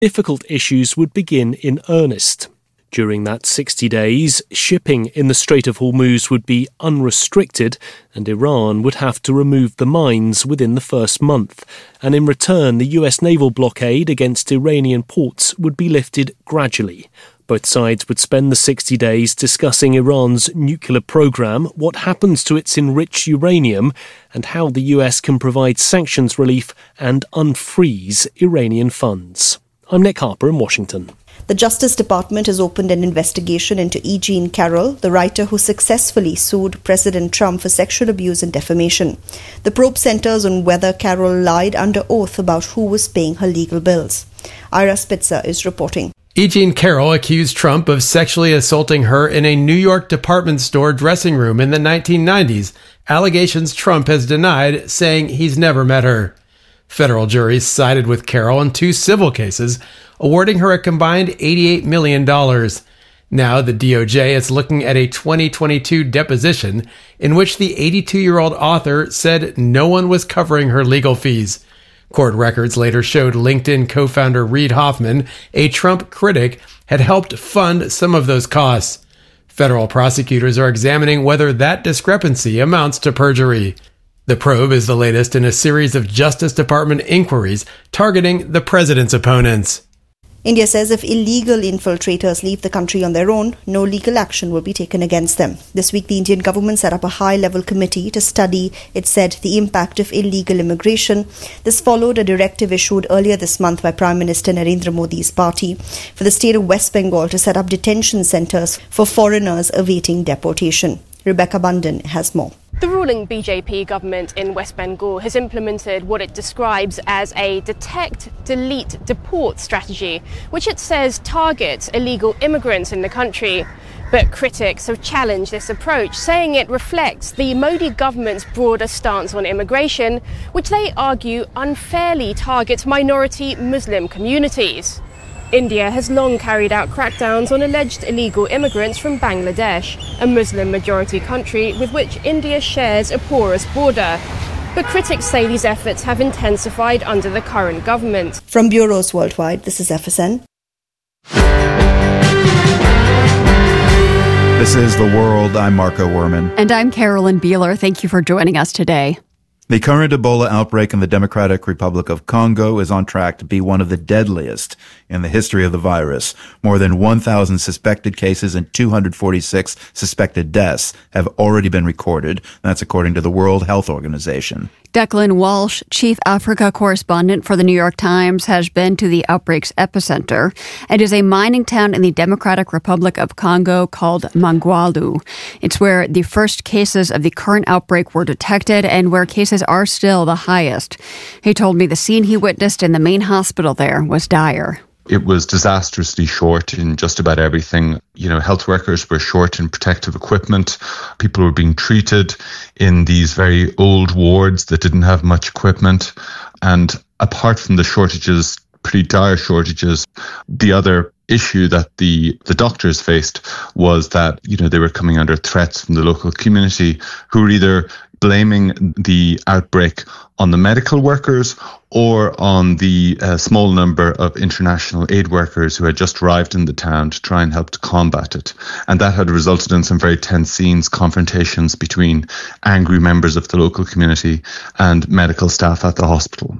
difficult issues would begin in earnest. During that 60 days, shipping in the Strait of Hormuz would be unrestricted, and Iran would have to remove the mines within the first month. And in return, the US naval blockade against Iranian ports would be lifted gradually. Both sides would spend the 60 days discussing Iran's nuclear program, what happens to its enriched uranium, and how the US can provide sanctions relief and unfreeze Iranian funds. I'm Nick Harper in Washington. The Justice Department has opened an investigation into E. Jean Carroll, the writer who successfully sued President Trump for sexual abuse and defamation. The probe centers on whether Carroll lied under oath about who was paying her legal bills. Ira Spitzer is reporting. E. Jean Carroll accused Trump of sexually assaulting her in a New York department store dressing room in the 1990s, allegations Trump has denied, saying he's never met her. Federal juries sided with Carroll in 2 civil cases, awarding her a combined $88 million. Now the DOJ is looking at a 2022 deposition in which the 82-year-old author said no one was covering her legal fees. Court records later showed LinkedIn co-founder Reid Hoffman, a Trump critic, had helped fund some of those costs. Federal prosecutors are examining whether that discrepancy amounts to perjury. The probe is the latest in a series of Justice Department inquiries targeting the president's opponents. India says if illegal infiltrators leave the country on their own, no legal action will be taken against them. This week, the Indian government set up a high-level committee to study, it said, the impact of illegal immigration. This followed a directive issued earlier this month by Prime Minister Narendra Modi's party for the state of West Bengal to set up detention centres for foreigners awaiting deportation. Rebecca Bundan has more. The ruling BJP government in West Bengal has implemented what it describes as a detect, delete, deport strategy, which it says targets illegal immigrants in the country. But critics have challenged this approach, saying it reflects the Modi government's broader stance on immigration, which they argue unfairly targets minority Muslim communities. India has long carried out crackdowns on alleged illegal immigrants from Bangladesh, a Muslim-majority country with which India shares a porous border. But critics say these efforts have intensified under the current government. From bureaus worldwide, this is FSN. This is The World. I'm Marco Werman. And I'm Carolyn Beeler. Thank you for joining us today. The current Ebola outbreak in the Democratic Republic of Congo is on track to be one of the deadliest in the history of the virus. More than 1,000 suspected cases and 246 suspected deaths have already been recorded. That's according to the World Health Organization. Declan Walsh, chief Africa correspondent for the New York Times, has been to the outbreak's epicenter. It is a mining town in the Democratic Republic of Congo called Mangwalu. It's where the first cases of the current outbreak were detected and where cases are still the highest. He told me the scene he witnessed in the main hospital there was dire. It was disastrously short in just about everything. Health workers were short in protective equipment. People were being treated in these very old wards that didn't have much equipment. And apart from the shortages, pretty dire shortages, the other issue that the doctors faced was that, they were coming under threats from the local community who were either blaming the outbreak on the medical workers or on the small number of international aid workers who had just arrived in the town to try and help to combat it. And that had resulted in some very tense scenes, confrontations between angry members of the local community and medical staff at the hospital.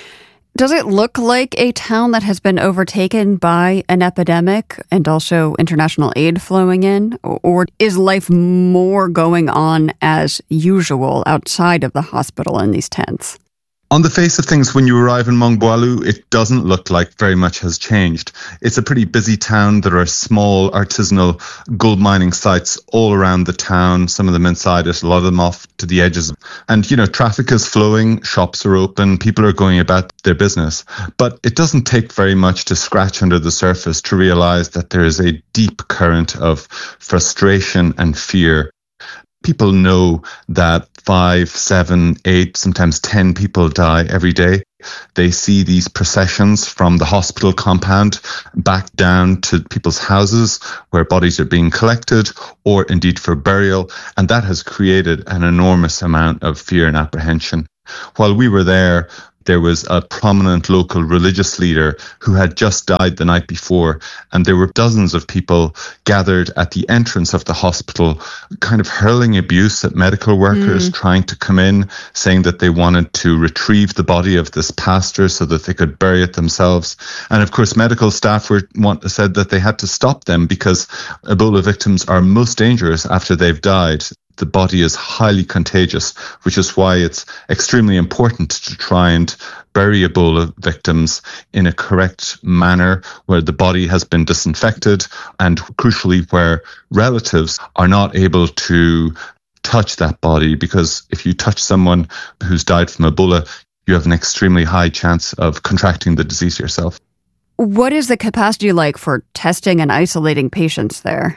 Does it look like a town that has been overtaken by an epidemic and also international aid flowing in? Or is life more going on as usual outside of the hospital in these tents? On the face of things, when you arrive in Mangwalu, it doesn't look like very much has changed. It's a pretty busy town. There are small artisanal gold mining sites all around the town, some of them inside it, a lot of them off to the edges. And, traffic is flowing, shops are open, people are going about their business. But it doesn't take very much to scratch under the surface to realize that there is a deep current of frustration and fear. People know that 5, 7, 8, sometimes 10 people die every day. They see these processions from the hospital compound back down to people's houses where bodies are being collected or indeed for burial. And that has created an enormous amount of fear and apprehension. While we were there, There was a prominent local religious leader who had just died the night before, and there were dozens of people gathered at the entrance of the hospital, kind of hurling abuse at medical workers, trying to come in, saying that they wanted to retrieve the body of this pastor so that they could bury it themselves. And of course, medical staff said that they had to stop them because Ebola victims are most dangerous after they've died. The body is highly contagious, which is why it's extremely important to try and bury Ebola victims in a correct manner where the body has been disinfected and crucially where relatives are not able to touch that body, because if you touch someone who's died from Ebola, you have an extremely high chance of contracting the disease yourself. What is the capacity like for testing and isolating patients there?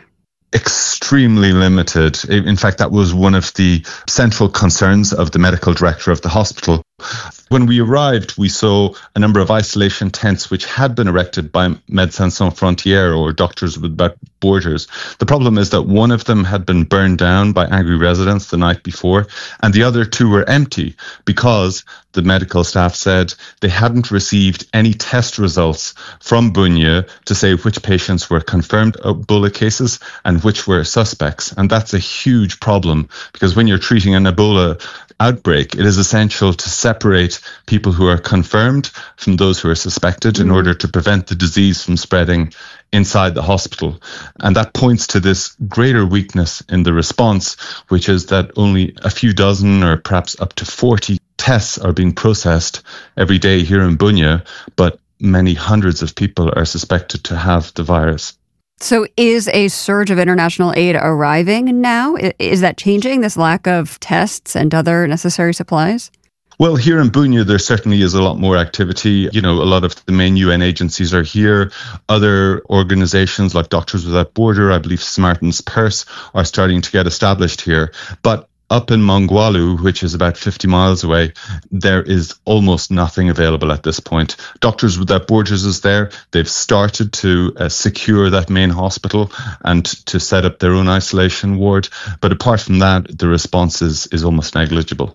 Extremely limited. In fact, that was one of the central concerns of the medical director of the hospital. When we arrived, we saw a number of isolation tents which had been erected by Médecins Sans Frontières, or Doctors Without Borders. The problem is that one of them had been burned down by angry residents the night before, and the other two were empty because the medical staff said they hadn't received any test results from Bunya to say which patients were confirmed Ebola cases and which were suspects. And that's a huge problem, because when you're treating an Ebola outbreak, it is essential to separate people who are confirmed from those who are suspected in order to prevent the disease from spreading inside the hospital. And that points to this greater weakness in the response, which is that only a few dozen or perhaps up to 40 tests are being processed every day here in Bunya, but many hundreds of people are suspected to have the virus. So is a surge of international aid arriving now? Is that changing, this lack of tests and other necessary supplies? Well, here in Bunya, there certainly is a lot more activity. You know, a lot of the main UN agencies are here. Other organizations like Doctors Without Borders, I believe Smartens Purse, are starting to get established here. But up in Mongwalu, which is about 50 miles away, there is almost nothing available at this point. Doctors Without Borders is there. They've started to secure that main hospital and to set up their own isolation ward. But apart from that, the response is almost negligible.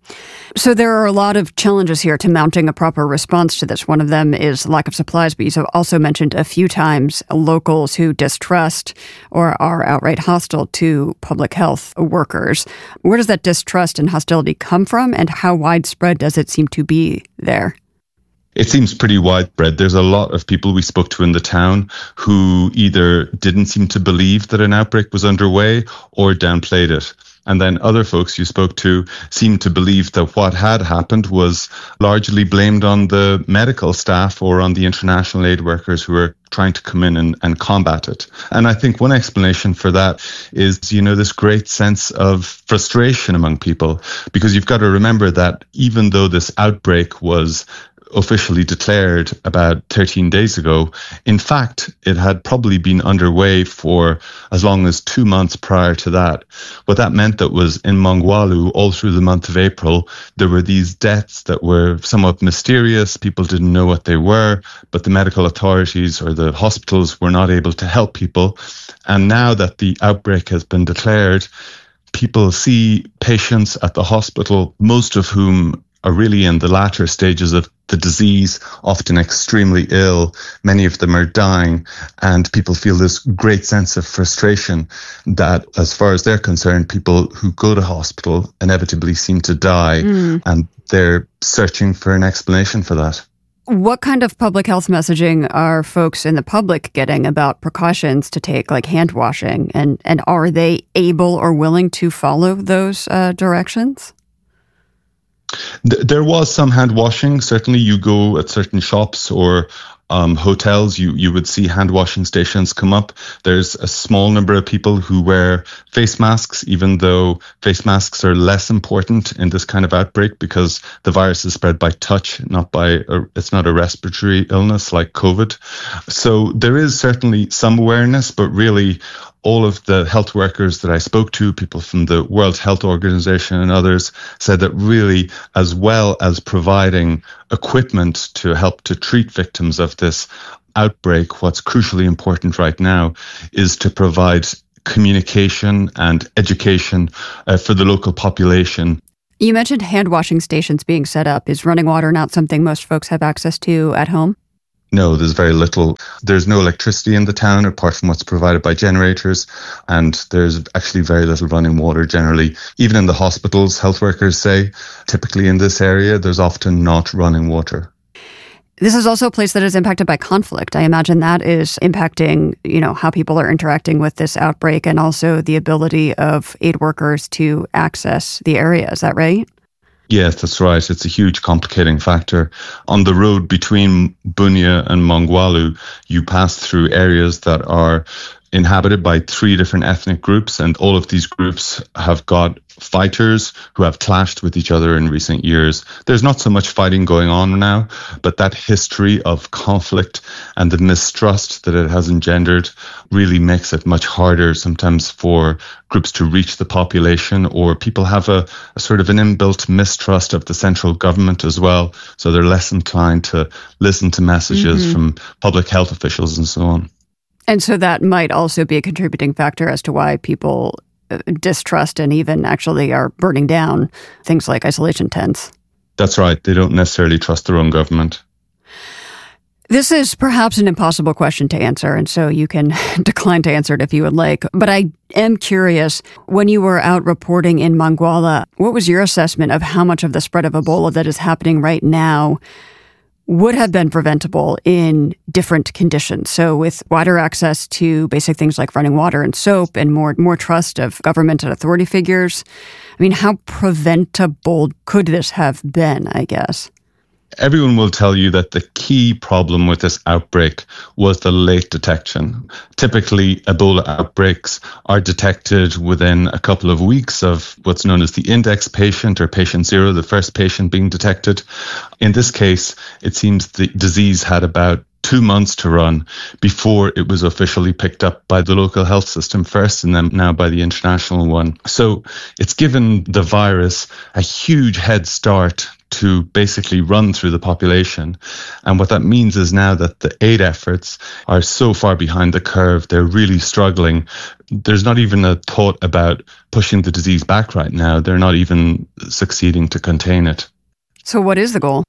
So there are a lot of challenges here to mounting a proper response to this. One of them is lack of supplies, but you've also mentioned a few times locals who distrust or are outright hostile to public health workers. Where does that distrust and hostility come from, and how widespread does it seem to be there? It seems pretty widespread. There's a lot of people we spoke to in the town who either didn't seem to believe that an outbreak was underway or downplayed it. And then other folks you spoke to seemed to believe that what had happened was largely blamed on the medical staff or on the international aid workers who were trying to come in and combat it. And I think one explanation for that is, this great sense of frustration among people, because you've got to remember that even though this outbreak was officially declared about 13 days ago, in fact, it had probably been underway for as long as 2 months prior to that. What that meant that was in Mongwalu, all through the month of April, there were these deaths that were somewhat mysterious. People didn't know what they were, but the medical authorities or the hospitals were not able to help people. And now that the outbreak has been declared, people see patients at the hospital, most of whom are really in the latter stages of the disease, often extremely ill. Many of them are dying, and people feel this great sense of frustration that, as far as they're concerned, people who go to hospital inevitably seem to die, and they're searching for an explanation for that. What kind of public health messaging are folks in the public getting about precautions to take, like hand washing, and are they able or willing to follow those directions? There was some hand washing. Certainly you go at certain shops or hotels, you would see hand washing stations come up. There's a small number of people who wear face masks, even though face masks are less important in this kind of outbreak because the virus is spread by touch, it's not a respiratory illness like COVID. So there is certainly some awareness, but really all of the health workers that I spoke to, people from the World Health Organization and others, said that really, as well as providing equipment to help to treat victims of this outbreak, what's crucially important right now is to provide communication and education for the local population. You mentioned hand washing stations being set up. Is running water not something most folks have access to at home? No, there's very little. There's no electricity in the town apart from what's provided by generators. And there's actually very little running water generally. Even in the hospitals, health workers say, typically in this area, there's often not running water. This is also a place that is impacted by conflict. I imagine that is impacting, how people are interacting with this outbreak and also the ability of aid workers to access the area. Is that right? Yes, that's right. It's a huge complicating factor. On the road between Bunia and Mongwalu, you pass through areas that are inhabited by 3 different ethnic groups, and all of these groups have got fighters who have clashed with each other in recent years. There's not so much fighting going on now, but that history of conflict and the mistrust that it has engendered really makes it much harder sometimes for groups to reach the population, or people have a sort of an inbuilt mistrust of the central government as well. So they're less inclined to listen to messages from public health officials and so on. And so that might also be a contributing factor as to why people distrust and even actually are burning down things like isolation tents. That's right. They don't necessarily trust their own government. This is perhaps an impossible question to answer, and so you can decline to answer it if you would like. But I am curious, when you were out reporting in Mongwala, what was your assessment of how much of the spread of Ebola that is happening right now would have been preventable in different conditions? So with wider access to basic things like running water and soap and more trust of government and authority figures, I mean, how preventable could this have been, I guess? Everyone will tell you that the key problem with this outbreak was the late detection. Typically, Ebola outbreaks are detected within a couple of weeks of what's known as the index patient or patient 0, the first patient being detected. In this case, it seems the disease had about 2 months to run before it was officially picked up by the local health system first and then now by the international one. So it's given the virus a huge head start to basically run through the population. And what that means is now that the aid efforts are so far behind the curve, they're really struggling. There's not even a thought about pushing the disease back right now. They're not even succeeding to contain it. So what is the goal?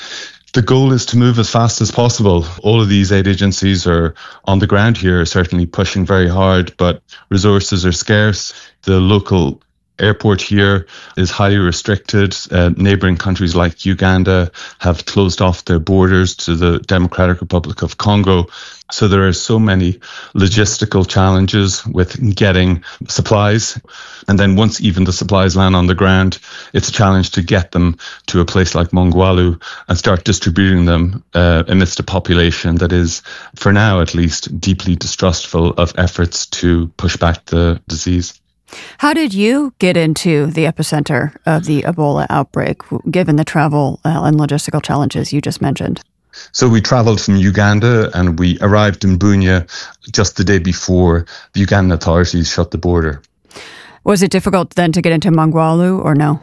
The goal is to move as fast as possible. All of these aid agencies are on the ground here, certainly pushing very hard, but resources are scarce. The local airport here is highly restricted. Neighboring countries like Uganda have closed off their borders to the Democratic Republic of Congo. So there are so many logistical challenges with getting supplies. And then once even the supplies land on the ground, it's a challenge to get them to a place like Mongwalu and start distributing them amidst a population that is, for now at least, deeply distrustful of efforts to push back the disease. How did you get into the epicenter of the Ebola outbreak, given the travel and logistical challenges you just mentioned? So we traveled from Uganda and we arrived in Bunia just the day before the Ugandan authorities shut the border. Was it difficult then to get into Mongwalu or no?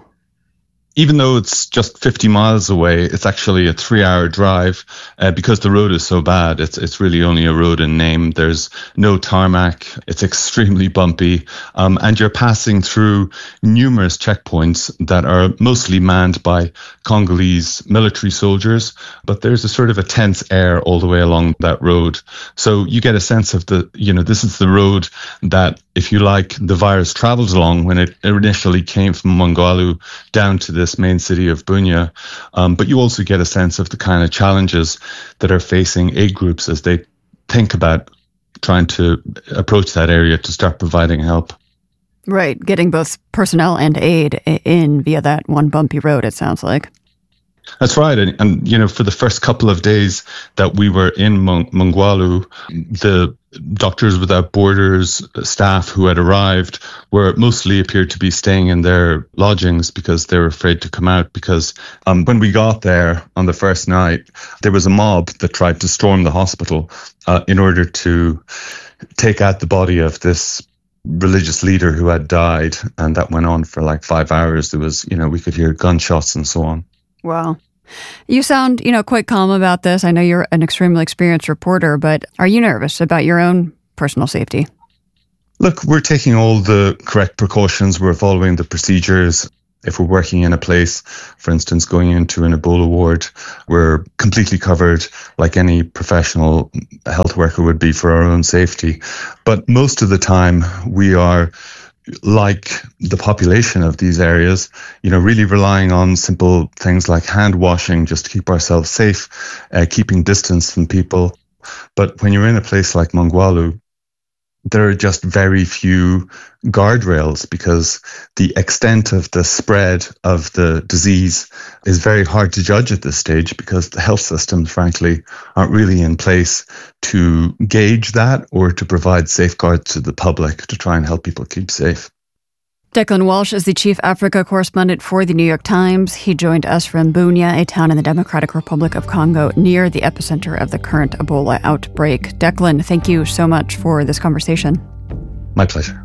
Even though it's just 50 miles away, it's actually a 3-hour drive because the road is so bad. It's really only a road in name. There's no tarmac. It's extremely bumpy. And you're passing through numerous checkpoints that are mostly manned by Congolese military soldiers. But there's a sort of a tense air all the way along that road. So you get a sense of this is the road that, if you like, the virus traveled along when it initially came from Mongwalu down to this main city of Bunia. But you also get a sense of the kind of challenges that are facing aid groups as they think about trying to approach that area to start providing help. Right, getting both personnel and aid in via that one bumpy road, it sounds like. That's right. And for the first couple of days that we were in Mongwalu, the Doctors Without Borders staff who had arrived mostly appeared to be staying in their lodgings because they were afraid to come out because when we got there on the first night, there was a mob that tried to storm the hospital in order to take out the body of this religious leader who had died. And that went on for like 5 hours. There was, we could hear gunshots and so on. Wow. You sound, quite calm about this. I know you're an extremely experienced reporter, but are you nervous about your own personal safety? Look, we're taking all the correct precautions. We're following the procedures. If we're working in a place, for instance, going into an Ebola ward, we're completely covered like any professional health worker would be for our own safety. But most of the time, we are, like the population of these areas, really relying on simple things like hand washing just to keep ourselves safe, keeping distance from people. But when you're in a place like Mongwalu, there are just very few guardrails because the extent of the spread of the disease is very hard to judge at this stage because the health systems, frankly, aren't really in place to gauge that or to provide safeguards to the public to try and help people keep safe. Declan Walsh is the chief Africa correspondent for the New York Times. He joined us from Bunia, a town in the Democratic Republic of Congo, near the epicenter of the current Ebola outbreak. Declan, thank you so much for this conversation. My pleasure.